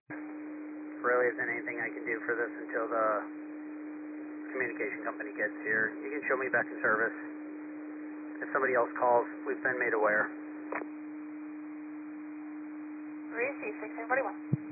Really isn't anything I can do for this until the communication company gets here. You can show me back in service. If somebody else calls, we've been made aware. 3C 1641.